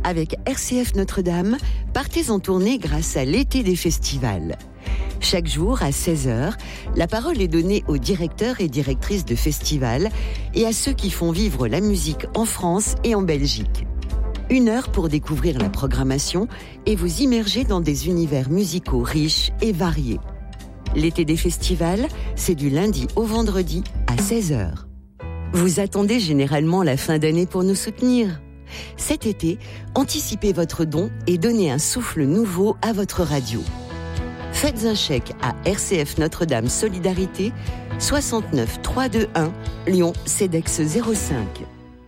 Avec RCF Notre-Dame, partez en tournée grâce à l'été des festivals. Chaque jour, à 16h, la parole est donnée aux directeurs et directrices de festivals et à ceux qui font vivre la musique en France et en Belgique. 1 heure pour découvrir la programmation et vous immerger dans des univers musicaux riches et variés. L'été des festivals, c'est du lundi au vendredi à 16h. Vous attendez généralement la fin d'année pour nous soutenir. Cet été, anticipez votre don et donnez un souffle nouveau à votre radio. Faites un chèque à RCF Notre-Dame Solidarité, 69 321 Lyon CEDEX 05.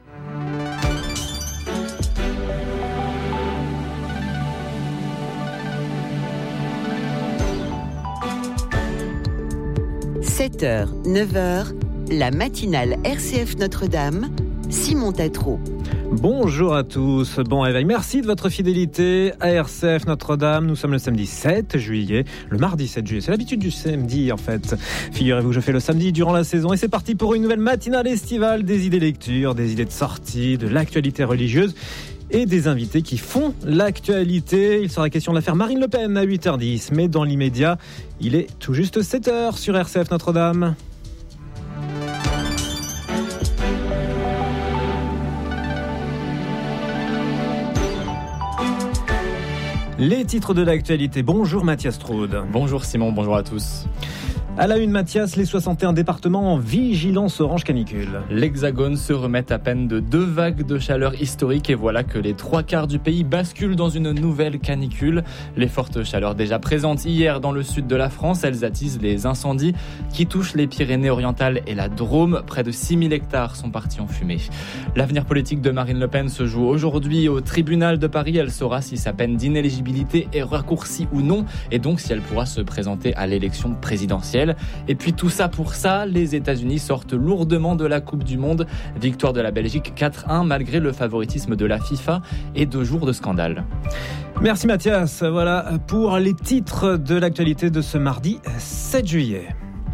« 7h, 9h, la matinale RCF Notre-Dame, Simon Tatreau. » Bonjour à tous, bon réveil, merci de votre fidélité à RCF Notre-Dame. Nous sommes le samedi 7 juillet, le mardi 7 juillet, c'est l'habitude du samedi en fait. Figurez-vous que je fais le samedi durant la saison et c'est parti pour une nouvelle matinale estivale, des idées lecture, des idées de sortie, de l'actualité religieuse et des invités qui font l'actualité. Il sera question de l'affaire Marine Le Pen à 8h10, mais dans l'immédiat, il est tout juste 7h sur RCF Notre-Dame. Les titres de l'actualité. Bonjour Mathias Straude. Bonjour Simon, bonjour à tous. À la une, Mathias, les 61 départements en vigilance orange canicule. L'Hexagone se remet à peine de 2 vagues de chaleur historiques et voilà que les 3/4 du pays basculent dans une nouvelle canicule. Les fortes chaleurs déjà présentes hier dans le sud de la France, elles attisent les incendies qui touchent les Pyrénées-Orientales et la Drôme. Près de 6000 hectares sont partis en fumée. L'avenir politique de Marine Le Pen se joue aujourd'hui au tribunal de Paris. Elle saura si sa peine d'inéligibilité est raccourcie ou non et donc si elle pourra se présenter à l'élection présidentielle. Et puis tout ça pour ça, les États-Unis sortent lourdement de la Coupe du Monde. Victoire de la Belgique 4-1 malgré le favoritisme de la FIFA et 2 jours de scandale. Merci Mathias. Voilà pour les titres de l'actualité de ce mardi 7 juillet.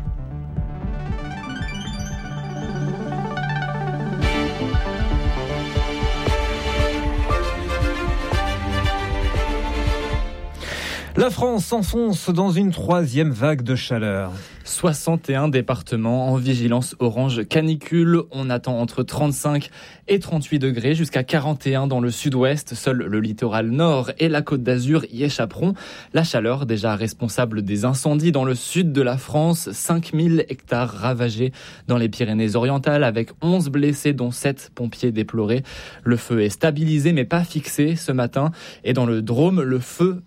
La France s'enfonce dans une 3e vague de chaleur. 61 départements en vigilance orange canicule. On attend entre 35 et 38 degrés jusqu'à 41 dans le sud-ouest. Seul le littoral nord et la Côte d'Azur y échapperont. La chaleur, déjà responsable des incendies dans le sud de la France. 5000 hectares ravagés dans les Pyrénées-Orientales avec 11 blessés dont 7 pompiers déplorés. Le feu est stabilisé mais pas fixé ce matin. Et dans la Drôme, le feu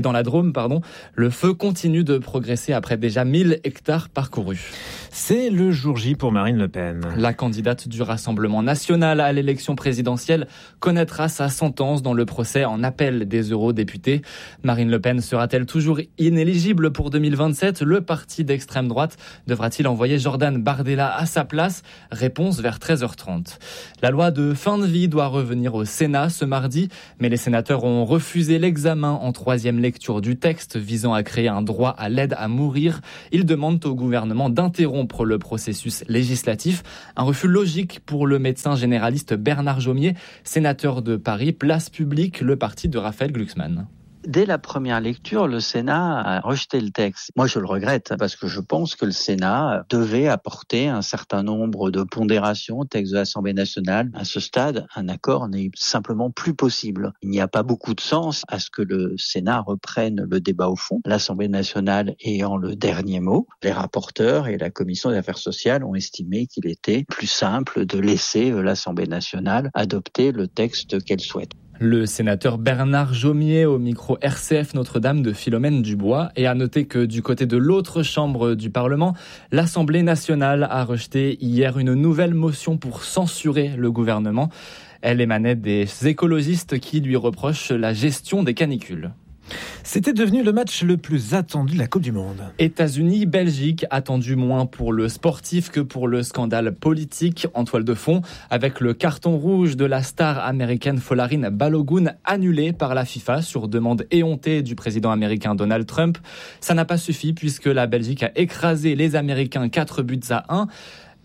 continue de progresser après déjà 1000 hectares parcourus. C'est le jour J pour Marine Le Pen. La candidate du Rassemblement national à l'élection présidentielle connaîtra sa sentence dans le procès en appel des eurodéputés. Marine Le Pen sera-t-elle toujours inéligible pour 2027 ? Le parti d'extrême droite devra-t-il envoyer Jordan Bardella à sa place ? Réponse vers 13h30. La loi de fin de vie doit revenir au Sénat ce mardi, mais les sénateurs ont refusé l'examen en 3e lecture du texte visant à créer un droit à l'aide à mourir. Ils demandent au gouvernement d'interrompre le processus législatif. Un refus logique pour le médecin généraliste Bernard Jomier, sénateur de Paris, Place Publique, le parti de Raphaël Glucksmann. Dès la première lecture, le Sénat a rejeté le texte. Moi, je le regrette parce que je pense que le Sénat devait apporter un certain nombre de pondérations au texte de l'Assemblée nationale. À ce stade, un accord n'est simplement plus possible. Il n'y a pas beaucoup de sens à ce que le Sénat reprenne le débat au fond, l'Assemblée nationale ayant le dernier mot. Les rapporteurs et la Commission des affaires sociales ont estimé qu'il était plus simple de laisser l'Assemblée nationale adopter le texte qu'elle souhaite. Le sénateur Bernard Jomier au micro RCF Notre-Dame de Philomène Dubois. Et à noter que du côté de l'autre chambre du Parlement, l'Assemblée nationale a rejeté hier une nouvelle motion pour censurer le gouvernement. Elle émanait des écologistes qui lui reprochent la gestion des canicules. C'était devenu le match le plus attendu de la Coupe du Monde. États-Unis-Belgique, attendu moins pour le sportif que pour le scandale politique en toile de fond, avec le carton rouge de la star américaine Folarin Balogun annulé par la FIFA sur demande éhontée du président américain Donald Trump. Ça n'a pas suffi puisque la Belgique a écrasé les Américains 4-1.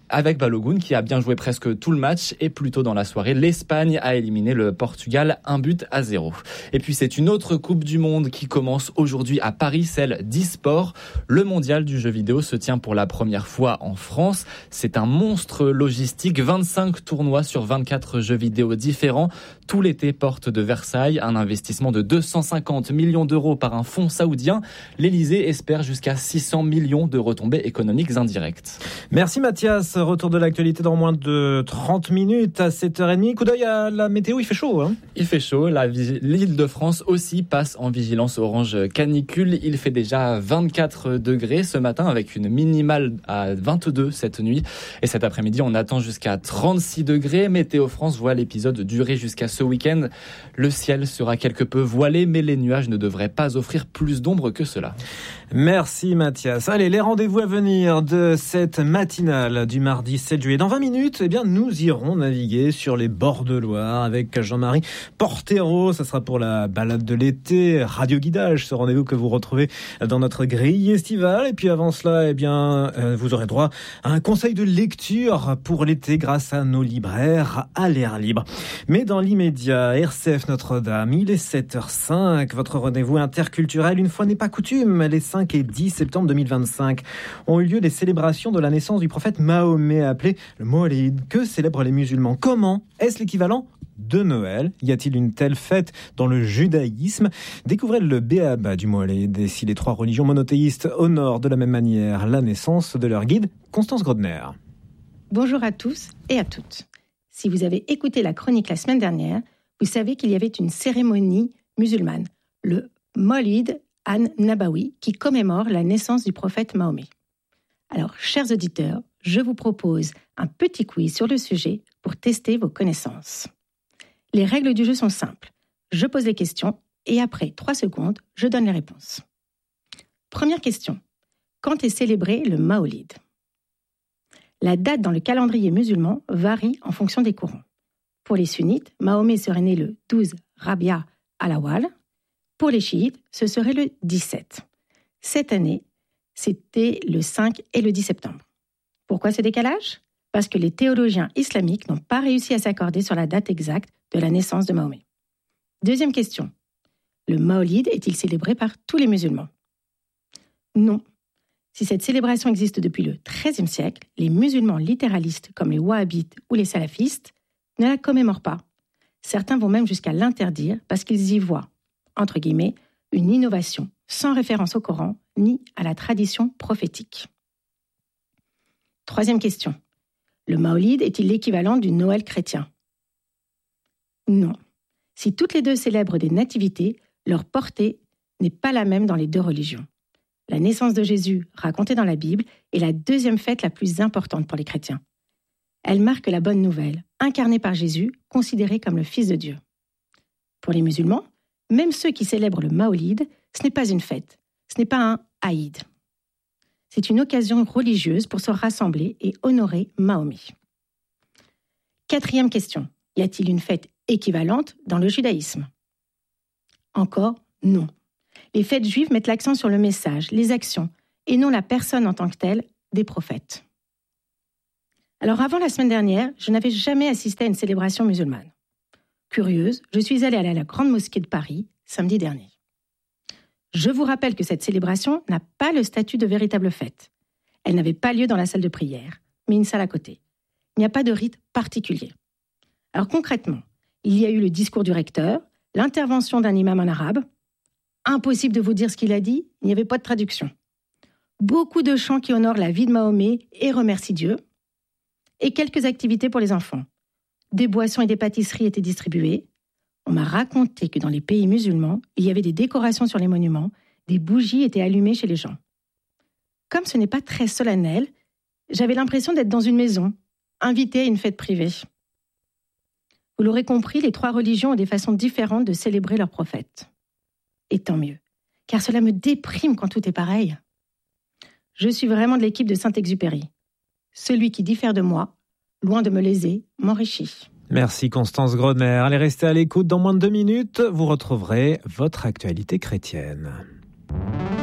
avec Balogun qui a bien joué presque tout le match et plus tôt dans la soirée, l'Espagne a éliminé le Portugal 1-0. Et puis c'est une autre Coupe du Monde qui commence aujourd'hui à Paris, celle d'e-sport. Le mondial du jeu vidéo se tient pour la première fois en France. C'est un monstre logistique, 25 tournois sur 24 jeux vidéo différents. Tout l'été, porte de Versailles, un investissement de 250 millions d'euros par un fonds saoudien. L'Elysée espère jusqu'à 600 millions de retombées économiques indirectes. Merci Mathias. Retour de l'actualité dans moins de 30 minutes à 7h30. Coup d'œil à la météo, il fait chaud. Il fait chaud. L'Île-de-France aussi passe en vigilance orange canicule. Il fait déjà 24 degrés ce matin avec une minimale à 22 cette nuit. Et cet après-midi, on attend jusqu'à 36 degrés. Météo France voit l'épisode durer jusqu'à ce week-end. Le ciel sera quelque peu voilé, mais les nuages ne devraient pas offrir plus d'ombre que cela. Merci Mathias. Allez, les rendez-vous à venir de cette matinale du mardi 7 juillet. Dans 20 minutes, nous irons naviguer sur les bords de Loire avec Jean-Marie Portero. Ça sera pour la balade de l'été, Radio Guidage, ce rendez-vous que vous retrouvez dans notre grille estivale. Et puis avant cela, vous aurez droit à un conseil de lecture pour l'été grâce à nos libraires à l'air libre. Mais dans l'immédiat, RCF Notre-Dame, il est 7h05. Votre rendez-vous interculturel, une fois n'est pas coutume, les 5 et 10 septembre 2025 ont eu lieu les célébrations de la naissance du prophète Mahomet, appelé le Mawlid. Que célèbrent les musulmans? Comment? Est-ce l'équivalent de Noël? Y a-t-il une telle fête dans le judaïsme? Découvrez le béaba du Mawlid et si les 3 religions monothéistes honorent de la même manière la naissance de leur guide, Constance Grodner. Bonjour à tous et à toutes. Si vous avez écouté la chronique la semaine dernière, vous savez qu'il y avait une cérémonie musulmane, le Mawlid an-Nabawi, qui commémore la naissance du prophète Mahomet. Alors, chers auditeurs, je vous propose un petit quiz sur le sujet pour tester vos connaissances. Les règles du jeu sont simples. Je pose les questions et après 3 secondes, je donne les réponses. Première question. Quand est célébré le Mawlid? La date dans le calendrier musulman varie en fonction des courants. Pour les sunnites, Mahomet serait né le 12 Rabia al-Awwal. Pour les chiites, ce serait le 17. Cette année, c'était le 5 et le 10 septembre. Pourquoi ce décalage? Parce que les théologiens islamiques n'ont pas réussi à s'accorder sur la date exacte de la naissance de Mahomet. Deuxième question. Le Mawlid est-il célébré par tous les musulmans? Non. Si cette célébration existe depuis le XIIIe siècle, les musulmans littéralistes comme les wahhabites ou les salafistes ne la commémorent pas. Certains vont même jusqu'à l'interdire parce qu'ils y voient, entre guillemets, une innovation sans référence au Coran ni à la tradition prophétique. Troisième question. Le Mawlid est-il l'équivalent du Noël chrétien? Non. Si toutes les deux célèbrent des nativités, leur portée n'est pas la même dans les 2 religions. La naissance de Jésus, racontée dans la Bible, est la 2e fête la plus importante pour les chrétiens. Elle marque la bonne nouvelle, incarnée par Jésus, considéré comme le Fils de Dieu. Pour les musulmans, même ceux qui célèbrent le Mawlid, ce n'est pas une fête, ce n'est pas un Aïd. C'est une occasion religieuse pour se rassembler et honorer Mahomet. 4e question. Y a-t-il une fête équivalente dans le judaïsme? Encore non. Les fêtes juives mettent l'accent sur le message, les actions, et non la personne en tant que telle des prophètes. Alors avant la semaine dernière, je n'avais jamais assisté à une célébration musulmane. Curieuse, je suis allée à la Grande Mosquée de Paris samedi dernier. Je vous rappelle que cette célébration n'a pas le statut de véritable fête. Elle n'avait pas lieu dans la salle de prière, mais une salle à côté. Il n'y a pas de rite particulier. Alors concrètement, il y a eu le discours du recteur, l'intervention d'un imam en arabe. Impossible de vous dire ce qu'il a dit, il n'y avait pas de traduction. Beaucoup de chants qui honorent la vie de Mahomet et remercient Dieu. Et quelques activités pour les enfants. Des boissons et des pâtisseries étaient distribuées. On m'a raconté que dans les pays musulmans, il y avait des décorations sur les monuments, des bougies étaient allumées chez les gens. Comme ce n'est pas très solennel, j'avais l'impression d'être dans une maison, invitée à une fête privée. Vous l'aurez compris, les 3 religions ont des façons différentes de célébrer leurs prophètes. Et tant mieux, car cela me déprime quand tout est pareil. Je suis vraiment de l'équipe de Saint-Exupéry. Celui qui diffère de moi, loin de me léser, m'enrichit. Merci Constance Grodner. Allez, restez à l'écoute. Dans moins de 2 minutes, vous retrouverez votre actualité chrétienne.